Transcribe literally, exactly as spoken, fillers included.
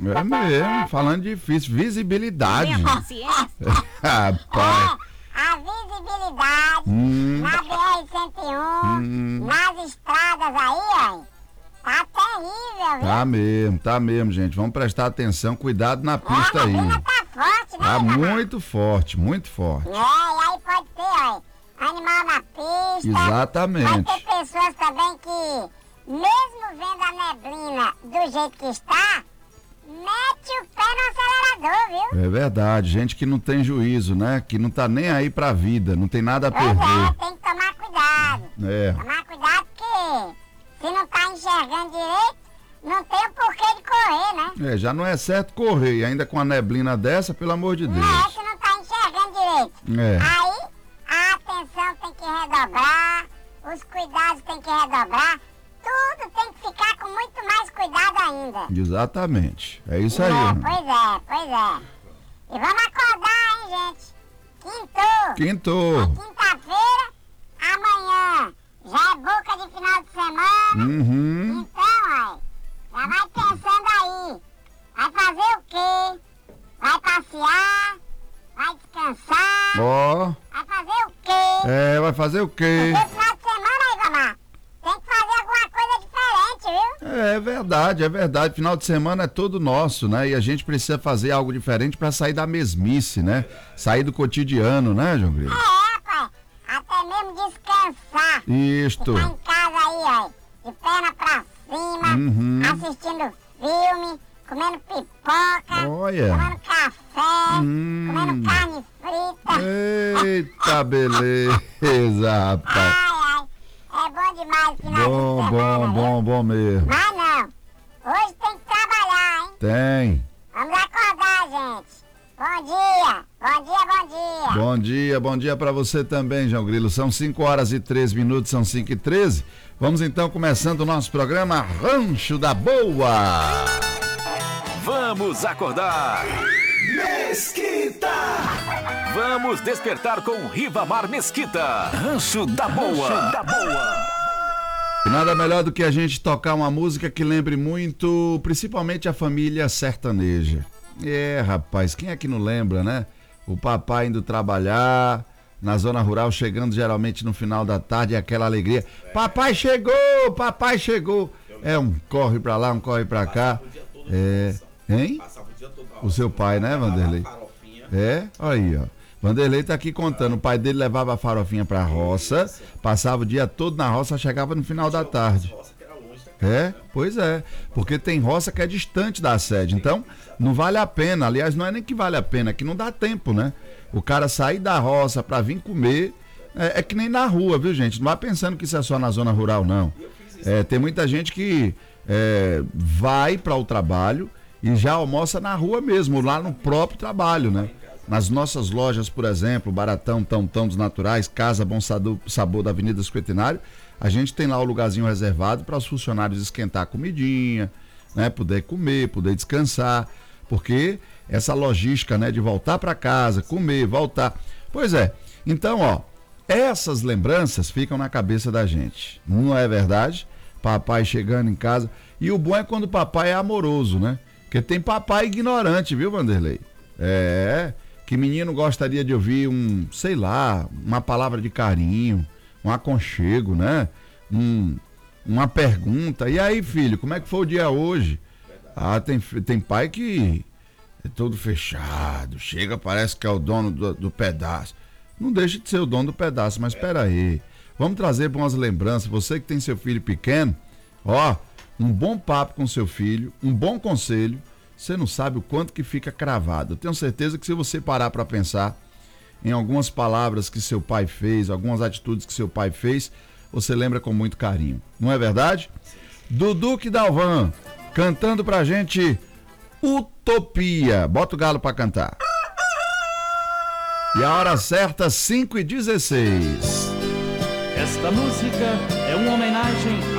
É mesmo, falando difícil, visibilidade. Rapaz. A visibilidade Hum. na B R cento e um, Hum. nas estradas aí, ó, tá terrível, viu? Tá mesmo, tá mesmo, gente. Vamos prestar atenção, cuidado na pista é, a aí. neblina tá forte, né? Tá Ivanar? muito forte, muito forte. É, e aí pode ter, ó, animal na pista. Vai Exatamente. ter pessoas também que, mesmo vendo a neblina do jeito que está, mete o pé no acelerador, viu? É verdade, gente que não tem juízo, né? Que não tá nem aí pra vida, não tem nada a Pois é, perder. tem que tomar cuidado. É, Tomar cuidado porque se não tá enxergando direito, não tem o porquê de correr, né? é, já não é certo correr, e ainda com a neblina dessa, pelo amor de Não é Deus. que não tá enxergando direito. É. Aí a atenção tem que redobrar, os cuidados tem que redobrar, tudo tem que ficar com muito mais cuidado ainda. Exatamente. É isso aí. É, né? pois é, pois é. E vamos acordar, hein, gente? Quinto. Quinto. É quinta-feira, amanhã já é boca de final de semana. Uhum. Então, ó, já vai pensando aí. Vai fazer o quê? Vai passear? Vai descansar? Ó, Vai fazer o quê? é, vai fazer o quê? Porque final de semana, Ivanar, tem que fazer alguma coisa diferente, viu? É verdade, é verdade. Final de semana é todo nosso, né? E a gente precisa fazer algo diferente pra sair da mesmice, né? Sair do cotidiano, né, João Grilo? É, rapaz. Até mesmo descansar. Isto. Ficar em casa aí, ó, de perna pra cima, Uhum. assistindo filme, comendo pipoca, Olha. tomando café, Hum. comendo carne frita. Eita, beleza, rapaz. Ai, ai, é bom demais o final Bom, de semana, bom, viu? bom, bom mesmo. Mas não, hoje tem que trabalhar, hein? Tem. Vamos acordar, gente. Bom dia, bom dia, bom dia. Bom dia, bom dia pra você também, João Grilo. São cinco horas e três minutos, são cinco e treze. Vamos então começando o nosso programa Rancho da Boa. Vamos acordar! Mesquita! Vamos despertar com Ribamar Mesquita. Rancho da Boa. Rancho da Boa. E nada melhor do que a gente tocar uma música que lembre muito, principalmente a família sertaneja. É, rapaz, quem é que não lembra, né? O papai indo trabalhar, na zona rural, chegando geralmente no final da tarde, e aquela alegria. Papai chegou, papai chegou. É um corre pra lá, um corre pra cá. É, hein? O seu pai, né, Vanderlei? É, aí, ó. Vanderlei tá aqui contando, o pai dele levava a farofinha pra roça, passava o dia todo na roça, chegava no final da tarde. É, pois é, porque tem roça que é distante da sede, então não vale a pena, aliás, não é nem que vale a pena, é que não dá tempo, né? O cara sair da roça pra vir comer, é, é que nem na rua, viu, gente? Não vá pensando que isso é só na zona rural, não. É, tem muita gente que é, vai para o trabalho e já almoça na rua mesmo, lá no próprio trabalho, né? Nas nossas lojas, por exemplo, Baratão, Tão Tão dos Naturais, Casa Bom Sabor da Avenida Cinquentenário, a gente tem lá o lugarzinho reservado para os funcionários esquentar a comidinha, né? Poder comer, poder descansar, porque essa logística, né, de voltar para casa, comer, voltar. Pois é, então, ó, essas lembranças ficam na cabeça da gente, não é verdade? Papai chegando em casa, e o bom é quando o papai é amoroso, né? Porque tem papai ignorante, viu, Vanderlei? É, que menino gostaria de ouvir um, sei lá, uma palavra de carinho, um aconchego, né? Um, uma pergunta. E aí, filho, como é que foi o dia hoje? Ah, tem, tem pai que é todo fechado, chega, parece que é o dono do, do pedaço. Não deixa de ser o dono do pedaço, mas espera aí. Vamos trazer boas lembranças. Você que tem seu filho pequeno, ó, um bom papo com seu filho, um bom conselho, você não sabe o quanto que fica cravado. Eu tenho certeza que se você parar para pensar em algumas palavras que seu pai fez, algumas atitudes que seu pai fez, você lembra com muito carinho. Não é verdade? Dudu e Dalvan cantando pra gente Utopia. Bota o galo pra cantar. E a hora certa, cinco e dezesseis. Esta música é uma homenagem